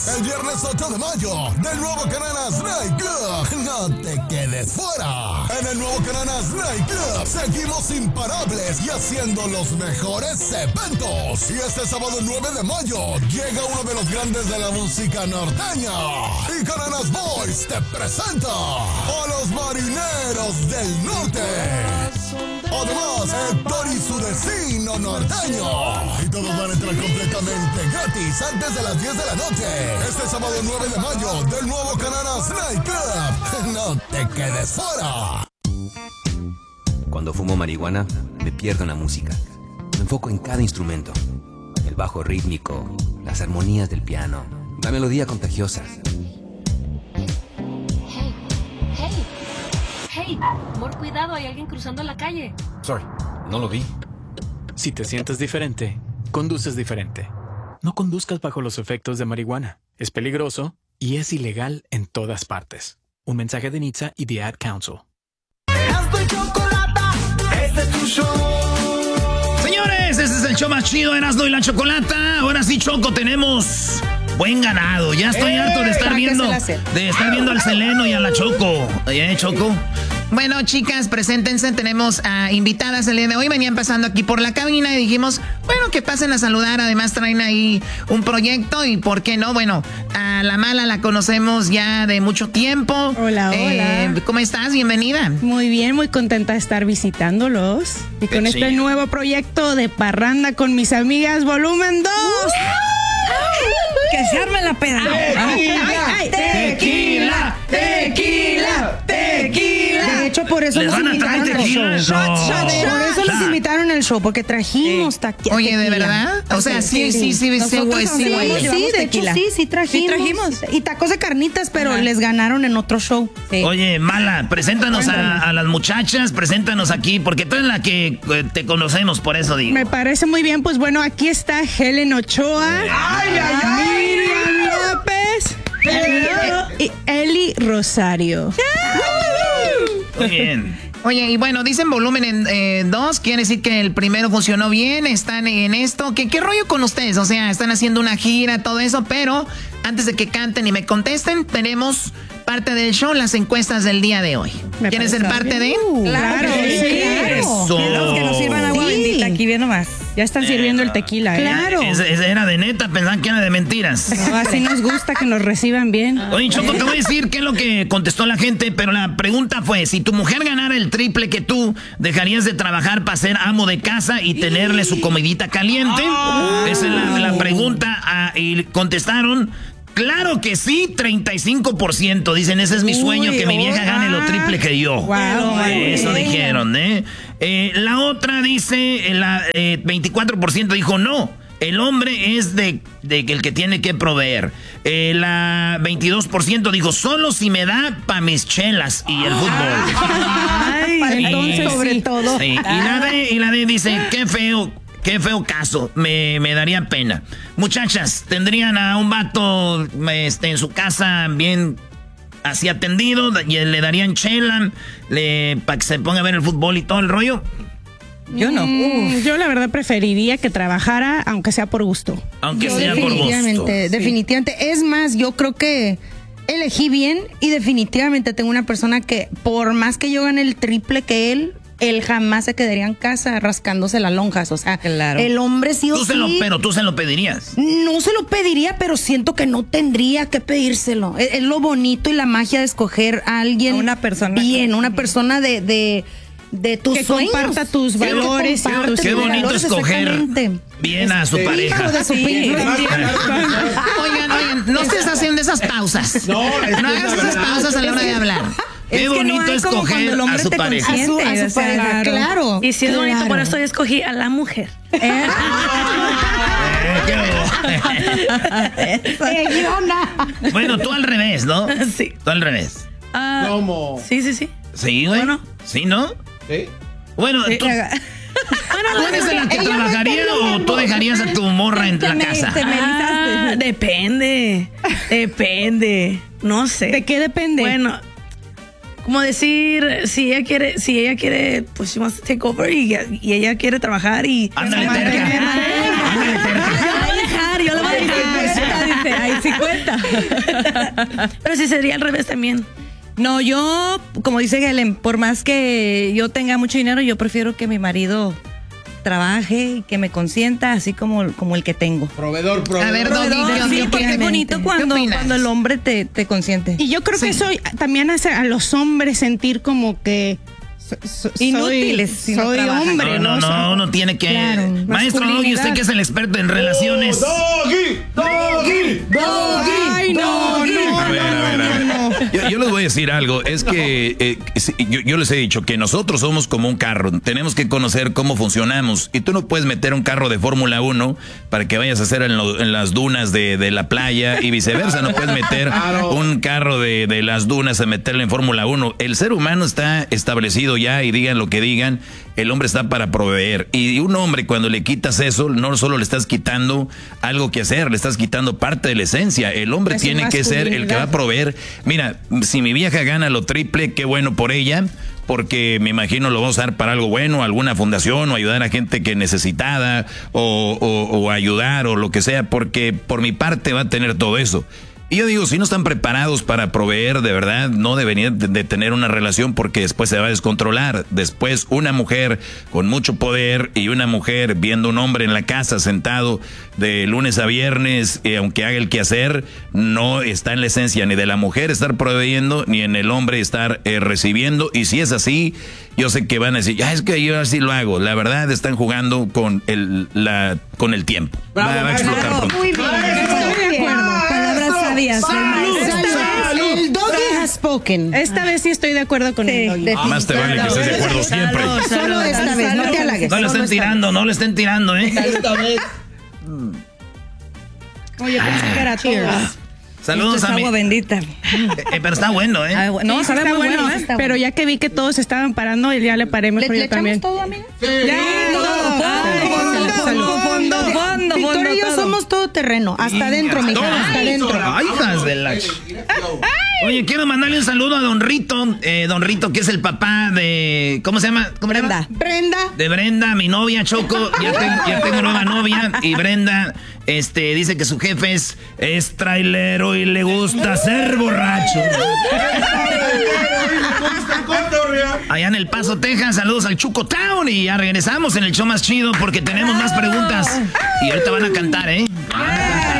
El viernes 8 de mayo, del nuevo Cananas Night Club. No te quedes fuera. En el nuevo Cananas Night Club seguimos imparables y haciendo los mejores eventos. Y este sábado 9 de mayo llega uno de los grandes de la música norteña. Y Cananas Boys te presenta a los Marineros del Norte. Además, Héctor y su vecino norteño. Y todos van a entrar completamente gratis antes de las 10 de la noche. Este sábado 9 de mayo del nuevo Cananas Night Club. No te quedes fuera. Cuando fumo marihuana, me pierdo en la música. Me enfoco en cada instrumento. El bajo rítmico, las armonías del piano, la melodía contagiosa. Hey, amor, cuidado, hay alguien cruzando la calle. Sorry, no lo vi. Si te sientes diferente, conduces diferente. No conduzcas bajo los efectos de marihuana. Es peligroso y es ilegal en todas partes. Un mensaje de NHTSA y The Ad Council. Este es tu show. Señores, este es el show más chido, Erasmo y la Chocolata. Ahora sí, Choco, tenemos buen ganado. Ya estoy harto de estar viendo al Seleno y a la Choco. Choco. Bueno, chicas, preséntense. Tenemos a invitadas el día de hoy. Venían pasando aquí por la cabina y dijimos, bueno, que pasen a saludar. Además traen ahí un proyecto y ¿por qué no? Bueno, a la Mala la conocemos ya de mucho tiempo. Hola. ¿Cómo estás? Bienvenida. Muy bien, muy contenta de estar visitándolos. Y con este nuevo proyecto de Parranda con mis amigas, volumen 2. Que se arme la peda. Tequila. De hecho, por eso los invitaron al show. Por eso los invitaron al show, porque trajimos tequila. Oye, ¿de verdad? O sea, sí, tequila. Sí, trajimos. Y tacos de carnitas, pero les ganaron en otro show. Sí. Oye, Mala, preséntanos a las muchachas, preséntanos aquí, porque tú eres la que te conocemos, por eso digo. Me parece muy bien, pues bueno, aquí está Helen Ochoa. Miriam López. Y Eli Rosario. Muy bien. Oye, y bueno, dicen volumen en 2, quiere decir que el primero funcionó bien, están en esto. ¿Qué rollo con ustedes? O sea, están haciendo una gira, todo eso, pero antes de que canten y me contesten, tenemos parte del show, las encuestas del día de hoy. ¿Quieres ser parte de? Claro. Eso. Que nos sirvan agua bendita aquí, bien nomás. Ya están sirviendo el tequila. Claro. Esa era de neta, pensaban que era de mentiras. No, así nos gusta que nos reciban bien. Oye, Choco, te voy a decir qué es lo que contestó la gente, pero la pregunta fue, si tu mujer ganara el triple que tú, ¿dejarías de trabajar para ser amo de casa y tenerle su comidita caliente? Esa es la pregunta. Y contestaron, claro que sí, 35%. Dicen, ese es mi sueño, que mi vieja gane lo triple que yo. Eso dijeron, la otra dice, 24% dijo no. El hombre es de el que tiene que proveer. La 22% dijo, solo si me da pa' mis chelas y el fútbol. Entonces, sobre todo. Sí. Y la D dice, qué feo caso, me daría pena. Muchachas, ¿tendrían a un vato en su casa bien así atendido? Y le darían chela para que se ponga a ver el fútbol y todo el rollo? Yo no. Yo la verdad preferiría que trabajara, aunque sea por gusto. Aunque sea por gusto. Definitivamente. Es más, yo creo que elegí bien y definitivamente tengo una persona que por más que yo gane el triple que él jamás se quedaría en casa rascándose las lonjas. O sea, claro. El hombre sí o sí. Pero tú se lo pedirías. No se lo pediría, pero siento que no tendría que pedírselo. Es lo bonito y la magia de escoger a alguien. Una persona. Bien, una persona de tus que sueños. comparta tus valores. Qué bonito escoger bien a su pareja. Oigan, no estés haciendo esas pausas. No hagas esas pausas a la hora de hablar. Qué bonito escoger a su pareja. A su pareja, claro. Y si es bonito, por eso yo escogí a la mujer. Bueno, tú al revés, ¿no? Sí. Tú al revés. ¿Cómo? Sí. Sí, güey. Bueno. ¿Sí, no? Sí. Bueno, ¿tú eres de la que trabajaría o tú dejarías a tu morra en la casa? Depende. No sé. ¿De qué depende? Bueno, como decir, si ella quiere, pues she wants to take over y ella quiere trabajar y... Ándale, terca. Yo la voy a dejar. Ahí 50-50. Pero si sería al revés también. No, yo, como dice Helen, por más que yo tenga mucho dinero, yo prefiero que mi marido trabaje y que me consienta así como el que tengo. Proveedor. A ver, Doggy, sí, porque es bonito cuando el hombre te consiente. Y yo creo que eso también hace a los hombres sentir como que inútiles. Soy hombre, ¿no? No, uno tiene que... Claro, Maestro Doggy, usted que es el experto en relaciones. ¡Doggy! Ay, no. Yo les voy a decir algo, es que yo les he dicho que nosotros somos como un carro, tenemos que conocer cómo funcionamos y tú no puedes meter un carro de Fórmula 1 para que vayas a hacer en las dunas de la playa y viceversa, no puedes meter un carro de las dunas a meterle en Fórmula 1. El ser humano está establecido ya y digan lo que digan, el hombre está para proveer y un hombre cuando le quitas eso, no solo le estás quitando algo que hacer, le estás quitando parte de la esencia, el hombre tiene que ser el que va a proveer. Mira, si mi vieja gana lo triple, qué bueno por ella, porque me imagino lo va a usar para algo bueno, alguna fundación o ayudar a gente que necesitada o ayudar o lo que sea, porque por mi parte va a tener todo eso. Y yo digo, si no están preparados para proveer, de verdad, no deberían de tener una relación porque después se va a descontrolar. Después, una mujer con mucho poder y una mujer viendo un hombre en la casa sentado de lunes a viernes, aunque haga el quehacer, no está en la esencia ni de la mujer estar proveyendo, ni en el hombre estar recibiendo. Y si es así, yo sé que van a decir, es que yo así lo hago. La verdad, están jugando con el tiempo. Va a explotar pronto. Muy bien. Estoy de acuerdo. Palabras sabias. El Doggy has spoken. Esta vez sí estoy de acuerdo con el Doggy. Más te vale que estés de acuerdo siempre. Solo esta vez, no te halagues. No le estén tirando, Esta vez. Oye, pensé que era todos. Saludos a mi... agua bendita. Pero está bueno, ¿eh? No, Sí, sabe está muy bueno, bueno, está pero ya que vi que todos estaban parando, ya le paré mejor yo también. echamos todo, amiga? Fondo. Victoria y yo somos todo terreno. Hasta adentro, mija. Hasta adentro. Ay, hijas de la... Oye, quiero mandarle un saludo a Don Rito. Don Rito, que es el papá de... ¿Cómo se llama? Brenda. De Brenda, mi novia, Choco. Ya tengo nueva novia. Y Brenda dice que su jefe es trailero y le gusta ser borracho. Allá en El Paso, Texas, saludos al Chuco Town. Y ya regresamos en el show más chido porque tenemos más preguntas. Y ahorita van a cantar, ¿eh?